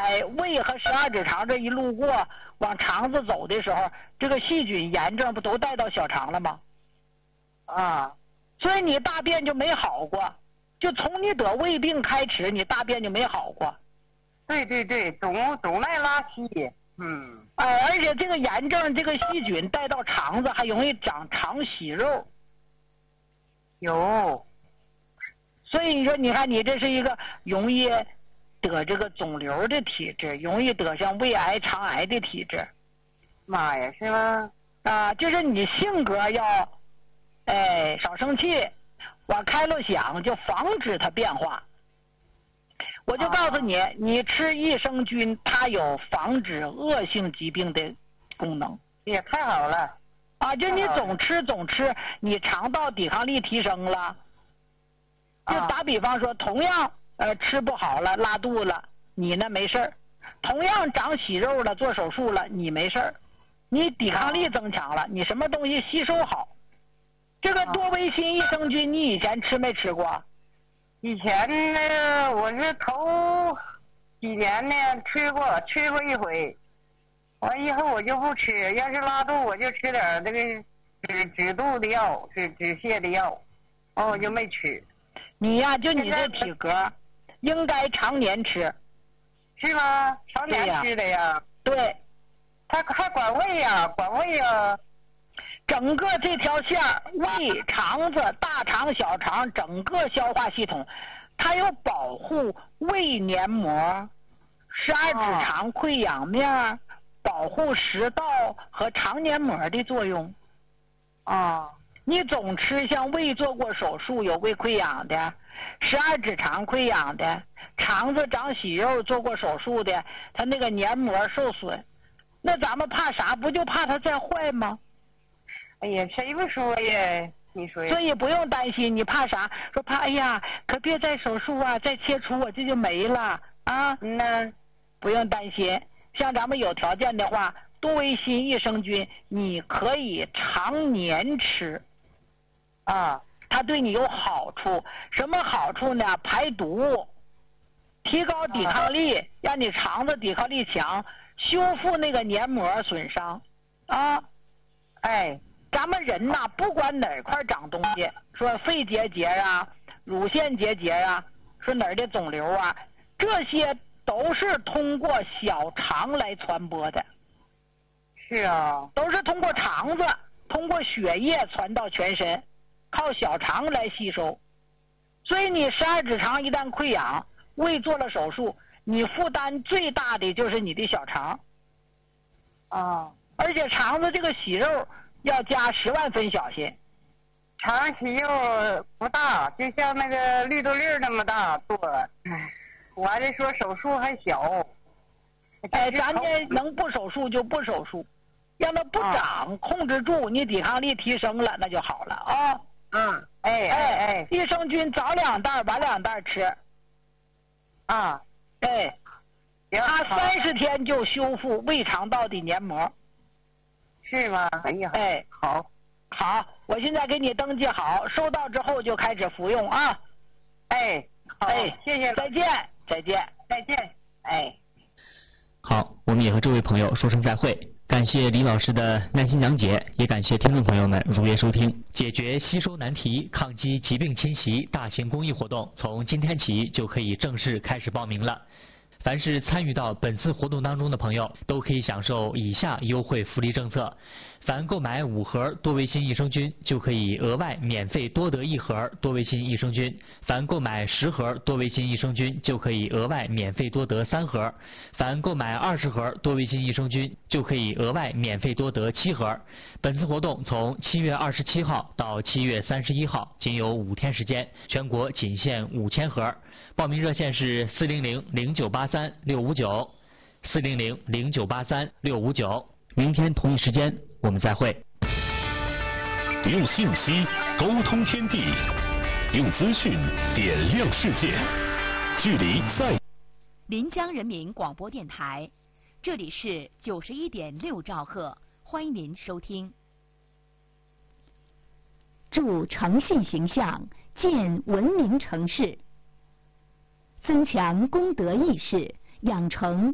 在胃和12指肠这一路过，往肠子走的时候，这个细菌、炎症不都带到小肠了吗？ 啊， 所以你大便就没好过，就从你得胃病开始，你大便就没好过。 对对对，总爱拉稀。 而且这个炎症、这个细菌带到肠子，还容易长肠息肉。 有。 所以你说，你看你这是一个容易得这个肿瘤的体质，容易得像胃癌、肠癌的体质。 妈呀，是吗？ 啊，就是你性格要，少生气，往开了想，就防止它变化。我就告诉你，你吃益生菌，它有防止恶性疾病的功能。 也太好了。 啊，就你总吃，你肠道抵抗力提升了。就打比方说，同样吃不好了，拉肚子了，你呢没事儿；同样长息肉了，做手术了，你没事儿。你抵抗力增强了，你什么东西吸收好。这个多维新益生菌，你以前吃没吃过？ 以前呢，我是头几年呢吃过一回，完以后我就不吃，要是拉肚我就吃点这个止肚的药，止泻的药，我就没吃。 你呀，就你这体格，应该常年吃。 是吗？常年吃的呀。 对。 它还管胃呀，管胃呀。 整个这条线，胃、肠子、大肠、小肠，整个消化系统，它有保护胃黏膜、12指肠溃疡面、保护食道和肠黏膜的作用。你总吃像胃做过手术有胃溃疡的，12指肠溃疡的，肠子长息肉做过手术的，它那个黏膜受损，那咱们怕啥？不就怕它再坏吗？ 哎呀，谁不说呀？你说呀。 所以不用担心，你怕啥？说怕哎呀，可别再手术啊，再切除我这就没了啊。不用担心，像咱们有条件的话，多维新益生菌你可以常年吃。它对你有好处，什么好处呢？排毒，提高抵抗力，让你肠子抵抗力强，修复那个黏膜损伤啊。咱们人呐，不管哪块长东西，说肺结节啊、乳腺结节啊，说哪儿的肿瘤啊，这些都是通过小肠来传播的。 是啊。 都是通过肠子、通过血液传到全身，靠小肠来吸收。所以你12指肠一旦溃疡，胃做了手术，你负担最大的就是你的小肠。而且肠子这个息肉要加10万分小心。 肠息肉不大，就像那个绿豆粒那么大做。我还得说手术还小。 咱这能不手术就不手术，让它不长，控制住，你抵抗力提升了，那就好了啊。益生菌早2袋晚2袋吃。它30天就修复胃肠道的黏膜。 是吗？哎呀。 好，我现在给你登记好，收到之后就开始服用啊。 好，谢谢。 再见。 好，我们也和这位朋友说声再会。感谢李老师的耐心讲解，也感谢听众朋友们如约收听。解决吸收难题、抗击疾病侵袭大型公益活动，从今天起就可以正式开始报名了。凡是参与到本次活动当中的朋友，都可以享受以下优惠福利政策：凡购买5盒多维新益生菌，就可以额外免费多得1盒多维新益生菌；凡购买10盒多维新益生菌，就可以额外免费多得3盒；凡购买20盒多维新益生菌，就可以额外免费多得7盒。本次活动从7月27号到7月31号，仅有5天时间，全国仅限5000盒。报名热线是400-0983-659，400-0983-659。明天同一时间我们再会。 用信息沟通天地，用资讯点亮世界。距离在临江人民广播电台，这里是91.6兆赫，欢迎您收听。助诚信形象，建文明城市，增强公德意识，养成